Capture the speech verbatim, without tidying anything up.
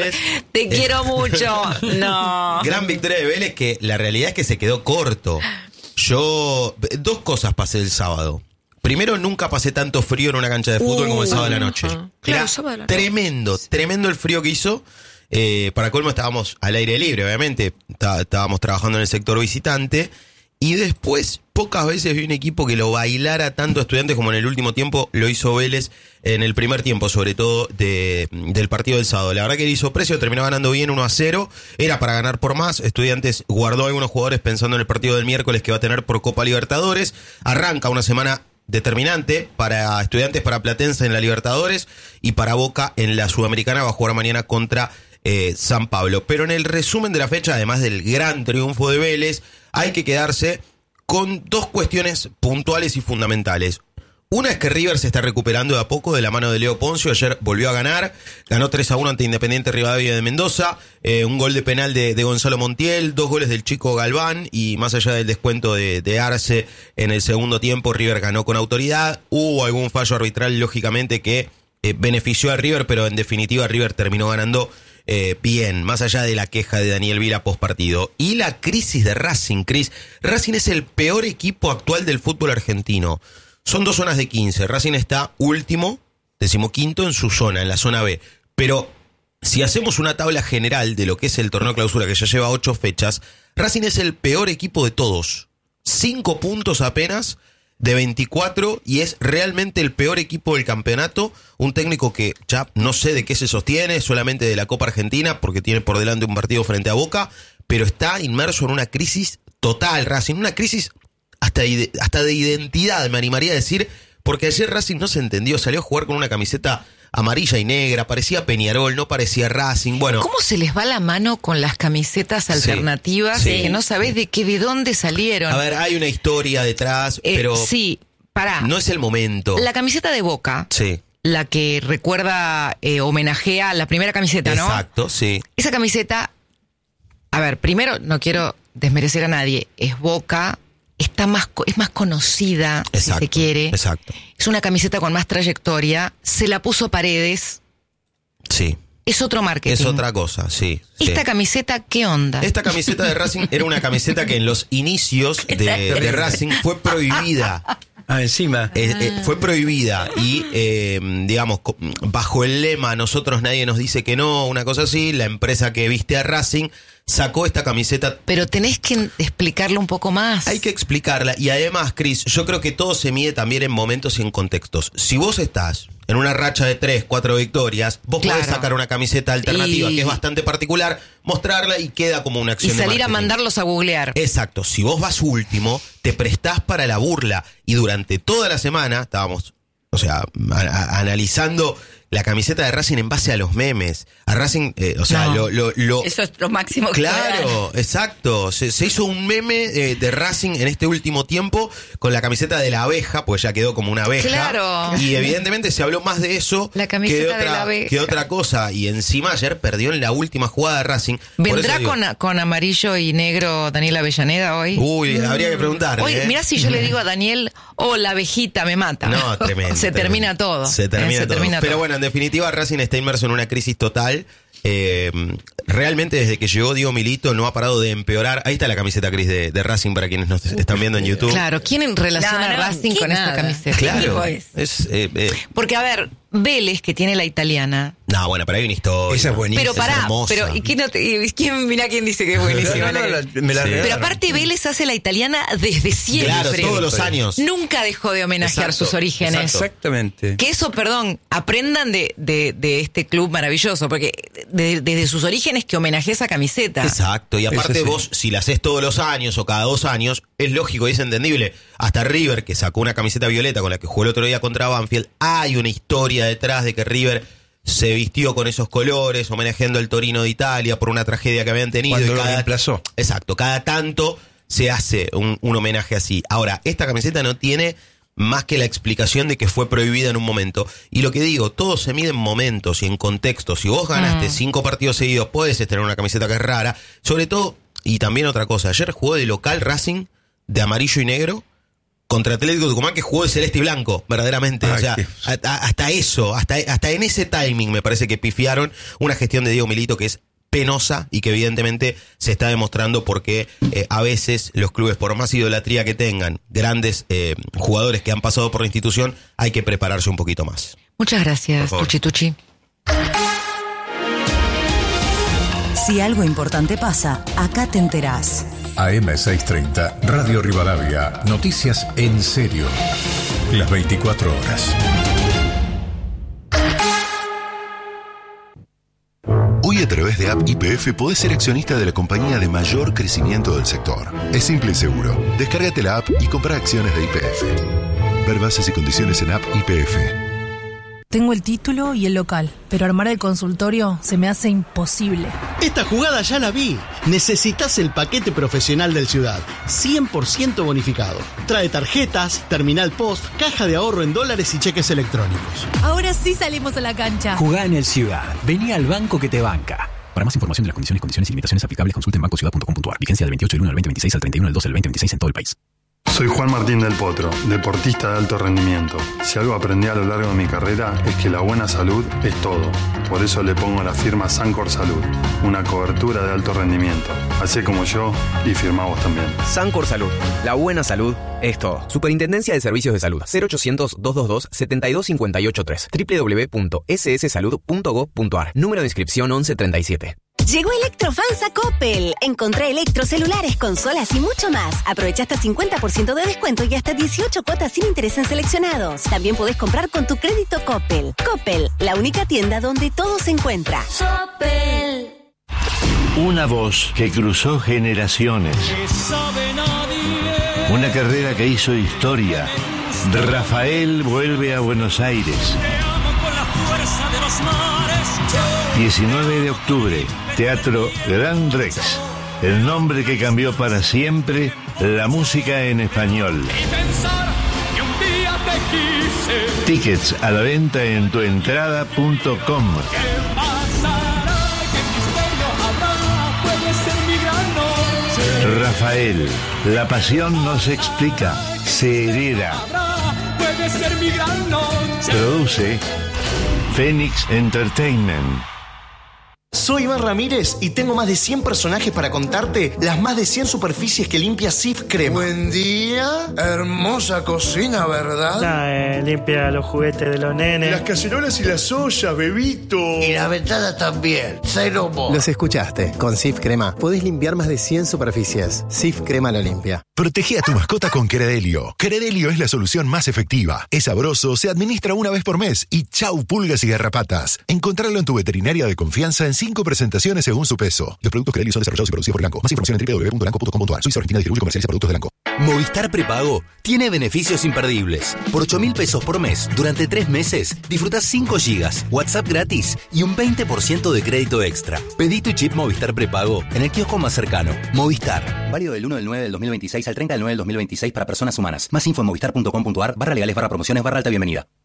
Vélez. Te quiero mucho. No. Gran victoria de Vélez, que la realidad es que se quedó corto. Yo, dos cosas pasé el sábado. Primero, nunca pasé tanto frío en una cancha de fútbol uh, como el sábado de la noche. Uh, Era claro, tremendo, tremendo el frío que hizo. Eh, para colmo estábamos al aire libre, obviamente. Está, estábamos trabajando en el sector visitante. Y después, pocas veces vi un equipo que lo bailara tanto a Estudiantes como en el último tiempo lo hizo Vélez en el primer tiempo, sobre todo de, del partido del sábado. La verdad que le hizo precio, terminó ganando bien uno a cero. Era para ganar por más. Estudiantes guardó a algunos jugadores pensando en el partido del miércoles que va a tener por Copa Libertadores. Arranca una semana determinante para Estudiantes, para Platense en la Libertadores y para Boca en la Sudamericana. Va a jugar mañana contra eh, San Pablo. Pero en el resumen de la fecha, además del gran triunfo de Vélez, hay que quedarse con dos cuestiones puntuales y fundamentales. Una es que River se está recuperando de a poco de la mano de Leo Poncio. Ayer volvió a ganar, ganó tres a uno ante Independiente Rivadavia de Mendoza, eh, un gol de penal de, de Gonzalo Montiel, dos goles del Chico Galván, y más allá del descuento de, de Arce en el segundo tiempo, River ganó con autoridad. Hubo algún fallo arbitral, lógicamente, que eh, benefició a River, pero en definitiva River terminó ganando Eh, bien, más allá de la queja de Daniel Vila post partido. Y la crisis de Racing, Cris. Racing es el peor equipo actual del fútbol argentino. Son dos zonas de quince. Racing está último, decimoquinto en su zona, en la zona B. Pero si hacemos una tabla general de lo que es el torneo clausura, que ya lleva ocho fechas, Racing es el peor equipo de todos. Cinco puntos apenas de veinticuatro, y es realmente el peor equipo del campeonato. Un técnico que ya no sé de qué se sostiene, solamente de la Copa Argentina, porque tiene por delante un partido frente a Boca, pero está inmerso en una crisis total, Racing, una crisis hasta de, hasta de identidad, me animaría a decir, porque ayer Racing no se entendió, salió a jugar con una camiseta amarilla y negra, parecía Peñarol, no parecía Racing. Bueno, ¿cómo se les va la mano con las camisetas alternativas? Sí, sí, que no sabés de qué, de dónde salieron. A ver, hay una historia detrás, eh, pero sí, pará. No es el momento. La camiseta de Boca, sí, la que recuerda, eh, homenajea la primera camiseta, ¿no? Exacto, sí. Esa camiseta, a ver, primero no quiero desmerecer a nadie, es Boca, está más, es más conocida, exacto, si se quiere. Exacto. Es una camiseta con más trayectoria. Se la puso Paredes. Sí. Es otro marketing. Es otra cosa, sí. ¿Esta sí. camiseta qué onda? Esta camiseta de Racing era una camiseta que en los inicios de, de Racing fue prohibida. Ah, encima. Eh, eh, fue prohibida y, eh, digamos, bajo el lema "nosotros nadie nos dice que no", una cosa así, la empresa que viste a Racing sacó esta camiseta. Pero tenés que explicarlo un poco más. Hay que explicarla. Y además, Cris, yo creo que todo se mide también en momentos y en contextos. Si vos estás en una racha de tres, cuatro victorias, vos claro. podés sacar una camiseta alternativa y... que es bastante particular, mostrarla y queda como una acción y de salir marketing. A mandarlos a googlear. Exacto. Si vos vas último, te prestás para la burla. Y durante toda la semana estábamos, o sea, a, a, analizando la camiseta de Racing en base a los memes. A Racing, eh, o sea, no. lo, lo, lo... Eso es lo máximo que Claro, pueda. Exacto. Se, se hizo un meme eh, de Racing en este último tiempo con la camiseta de la abeja, pues ya quedó como una abeja. Claro. Y evidentemente se habló más de eso la camiseta que, de otra, de la abeja. que otra cosa. Y encima ayer perdió en la última jugada de Racing. ¿Vendrá con, con amarillo y negro Daniel Avellaneda hoy? Uy, mm. habría que preguntarle. Hoy, ¿eh? Mirá si yo le digo a Daniel, oh, la abejita me mata. No, tremendo. se tremendo. termina todo. Se termina, eh, se todo. termina Pero todo. bueno, en definitiva Racing está inmerso en una crisis total. Eh, realmente desde que llegó Diego Milito no ha parado de empeorar. Ahí está la camiseta, Cris, de, de Racing para quienes nos están viendo en YouTube. Claro, ¿quién relaciona no, no, a Racing con nada. esta camiseta? Claro, es, eh, eh. Porque a ver, Vélez, que tiene la italiana. No, bueno, pero hay una historia. Esa es buenísima. Pero pará, pero ¿y quién no te, quién, mirá quién dice que es buenísima? No, no, la, me la sí. Pero aparte Vélez hace la italiana desde siempre. Claro, todos los años. Nunca dejó de homenajear Exacto, sus orígenes. exacto. Exactamente. Que eso, perdón, aprendan de, de, de este club maravilloso, porque desde de, de sus orígenes que homenajea esa camiseta. Exacto, y aparte sí. vos, si la haces todos los años o cada dos años, es lógico y es entendible. Hasta River, que sacó una camiseta violeta con la que jugó el otro día contra Banfield, hay una historia detrás de que River se vistió con esos colores, homenajeando al Torino de Italia por una tragedia que habían tenido. Cuando y lo cada, reemplazó. Exacto, cada tanto se hace un, un homenaje así. Ahora, esta camiseta no tiene más que la explicación de que fue prohibida en un momento. Y lo que digo, todo se mide en momentos y en contextos. Si vos ganaste mm. cinco partidos seguidos, puedes tener una camiseta que es rara. Sobre todo, y también otra cosa, ayer jugó de local Racing de amarillo y negro contra Atlético Tucumán, que jugó de celeste y blanco, verdaderamente. Ay, o sea, qué... a, hasta eso, hasta, hasta en ese timing me parece que pifiaron. Una gestión de Diego Milito que es penosa y que evidentemente se está demostrando porque eh, a veces los clubes, por más idolatría que tengan, grandes eh, jugadores que han pasado por la institución, hay que prepararse un poquito más. Muchas gracias, Tucci Tucci. Si algo importante pasa, acá te enterás. A M seiscientos treinta, Radio Rivadavia, noticias en serio. Las veinticuatro horas. Hoy a través de App Y P F podés ser accionista de la compañía de mayor crecimiento del sector. Es simple y seguro. Descárgate la app y compra acciones de Y P F. Ver bases y condiciones en App Y P F. Tengo el título y el local, pero armar el consultorio se me hace imposible. Esta jugada ya la vi. Necesitas el paquete profesional del Ciudad, cien por ciento bonificado. Trae tarjetas, terminal post, caja de ahorro en dólares y cheques electrónicos. Ahora sí salimos a la cancha. Jugá en el Ciudad. Vení al banco que te banca. Para más información de las condiciones, condiciones y limitaciones aplicables, consulte en banco ciudad punto com punto a r. Vigencia del veintiocho del uno al veinte veintiséis al treinta y uno del dos del veinte veintiséis en todo el país. Soy Juan Martín del Potro, deportista de alto rendimiento. Si algo aprendí a lo largo de mi carrera es que la buena salud es todo. Por eso le pongo la firma Sancor Salud, una cobertura de alto rendimiento. Así como yo, y firma vos también. Sancor Salud, la buena salud es todo. Superintendencia de Servicios de Salud, cero ochocientos, doscientos veintidós, setenta y dos cincuenta y ocho tres, doble u doble u doble u punto ese ese salud punto gob punto a r. Número de inscripción once treinta y siete. Llegó Electrofans a Coppel. Encontré electrocelulares, consolas y mucho más. Aprovecha hasta cincuenta por ciento de descuento y hasta dieciocho cuotas sin interés en seleccionados. También podés comprar con tu crédito Coppel. Coppel, la única tienda donde todo se encuentra. Coppel. Una voz que cruzó generaciones. Una carrera que hizo historia. Rafael vuelve a Buenos Aires. diecinueve de octubre, Teatro Gran Rex. El nombre que cambió para siempre la música en español. Tickets a la venta en tuentrada punto com. Rafael, la pasión no se explica, se hereda. Produce Phoenix Entertainment. Soy Iván Ramírez y tengo más de cien personajes para contarte las más de cien superficies que limpia Cif Crema. Buen día, hermosa cocina, ¿verdad? Nah, eh, limpia los juguetes de los nenes. Las cacerolas y las ollas, bebito. Y la ventana también, cero mo. Los escuchaste, con Cif Crema podés limpiar más de cien superficies. Cif Crema lo limpia. Protege a tu mascota con Credelio. Credelio es la solución más efectiva. Es sabroso, se administra una vez por mes y chau pulgas y garrapatas. Encontrarlo en tu veterinaria de confianza en cinco presentaciones según su peso. Los productos Credelio son desarrollados y producidos por Blanco. Más información en doble u doble u doble u punto blanco punto com punto a r. Suiza Argentina distribuye y comercializa productos de Blanco. Movistar Prepago tiene beneficios imperdibles. Por ocho mil pesos por mes, durante tres meses, disfrutás cinco gigas, WhatsApp gratis y un veinte por ciento de crédito extra. Pedí tu chip Movistar Prepago en el kiosco más cercano. Movistar. Válido del uno del nueve del dos mil veintiséis al treinta del nueve del dos mil veintiséis para personas humanas. Más info en movistar punto com punto a r barra legales barra promociones barra alta bienvenida.